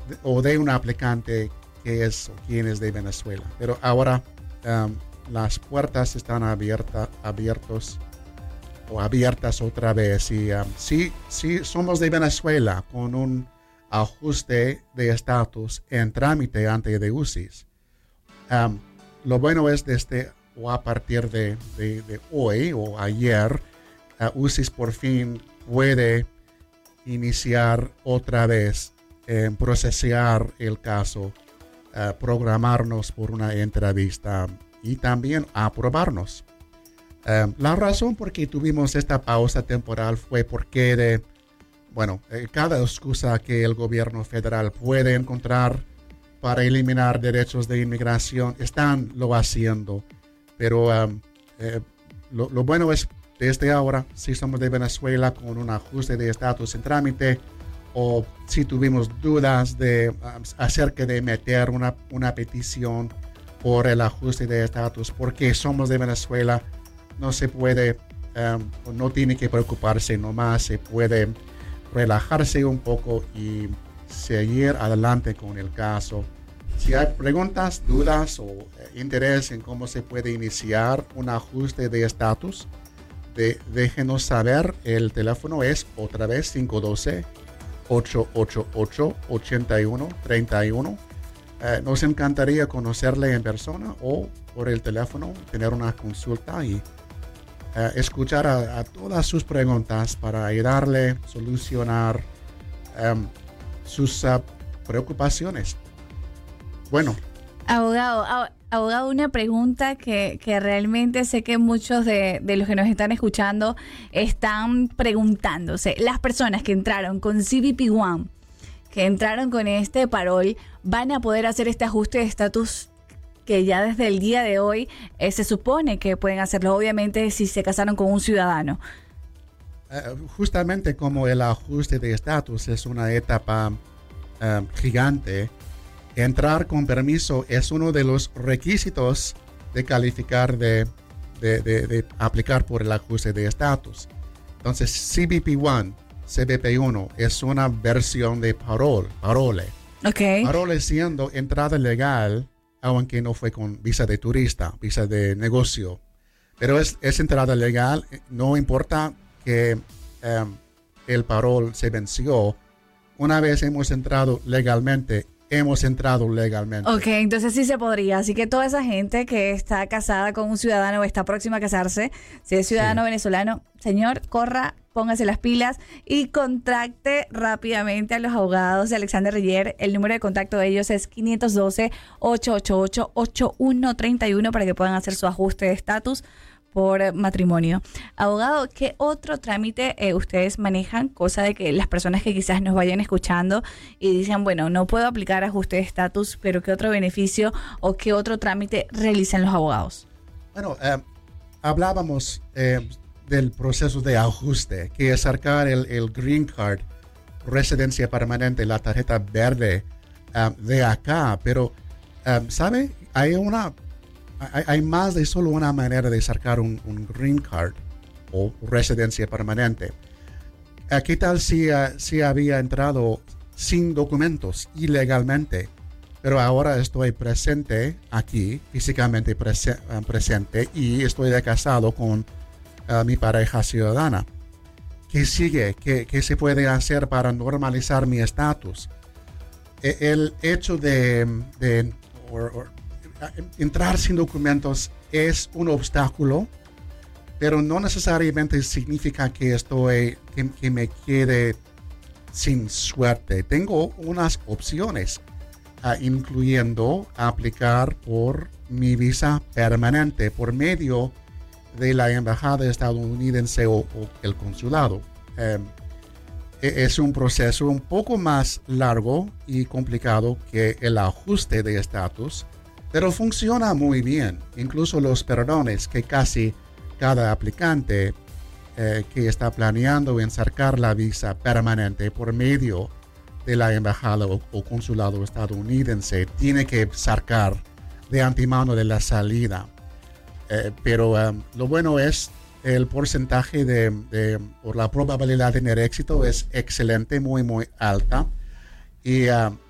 o de un aplicante que es o quien es de Venezuela. Pero ahora las puertas están abiertas otra vez. Y si somos de Venezuela con un ajuste de estatus en trámite ante de UCIS, lo bueno es desde o a partir de hoy o ayer, UCIS por fin puede iniciar otra vez procesar el caso, programarnos por una entrevista y también aprobarnos. La razón por que tuvimos esta pausa temporal fue porque cada excusa que el gobierno federal puede encontrar para eliminar derechos de inmigración están lo haciendo. Pero lo bueno es desde ahora, si somos de Venezuela con un ajuste de estatus en trámite, o si tuvimos dudas acerca de meter una petición por el ajuste de estatus, porque somos de Venezuela, no se puede, no tiene que preocuparse nomás, se puede relajarse un poco y seguir adelante con el caso. Si hay preguntas, dudas o interés en cómo se puede iniciar un ajuste de estatus, déjenos saber. El teléfono es otra vez 512-888-8131. Nos encantaría conocerle en persona o por el teléfono, tener una consulta y escuchar a todas sus preguntas para ayudarle a solucionar sus preocupaciones. Bueno. Abogado, una pregunta que realmente sé que muchos de los que nos están escuchando están preguntándose. Las personas que entraron con CBP One, que entraron con este parol, ¿van a poder hacer este ajuste de estatus que ya desde el día de hoy se supone que pueden hacerlo, obviamente, si se casaron con un ciudadano? Justamente como el ajuste de estatus es una etapa gigante, entrar con permiso es uno de los requisitos de calificar de aplicar por el ajuste de estatus. Entonces, CBP1 es una versión de parole. Okay. Parole siendo entrada legal, aunque no fue con visa de turista, visa de negocio. Pero es entrada legal, no importa que el parol se venció. Una vez hemos entrado legalmente. Ok, entonces sí se podría. Así que toda esa gente que está casada con un ciudadano o está próxima a casarse, si es ciudadano venezolano, señor, corra, póngase las pilas y contacte rápidamente a los abogados de Alexander Reyer. El número de contacto de ellos es 512-888-8131 para que puedan hacer su ajuste de estatus por matrimonio. Abogado, ¿qué otro trámite ustedes manejan? Cosa de que las personas que quizás nos vayan escuchando y dicen, bueno, no puedo aplicar ajuste de estatus, pero ¿qué otro beneficio o qué otro trámite realizan los abogados? Bueno, hablábamos del proceso de ajuste, que es sacar el Green Card, residencia permanente, la tarjeta verde de acá, pero ¿sabe? Hay más de solo una manera de sacar un Green Card o residencia permanente. ¿Qué tal si había entrado sin documentos, ilegalmente? Pero ahora estoy presente aquí, físicamente presente, y estoy casado con mi pareja ciudadana. ¿Qué sigue? ¿Qué se puede hacer para normalizar mi estatus? El hecho de entrar sin documentos es un obstáculo, pero no necesariamente significa que me quede sin suerte. Tengo unas opciones, incluyendo aplicar por mi visa permanente por medio de la embajada estadounidense o el consulado. Es un proceso un poco más largo y complicado que el ajuste de estatus, pero funciona muy bien. Incluso los perdones que casi cada aplicante que está planeando en sacar la visa permanente por medio de la embajada o consulado estadounidense tiene que sacar de antemano de la salida. Pero lo bueno es el porcentaje o la probabilidad de tener éxito es excelente, muy, muy alta. Y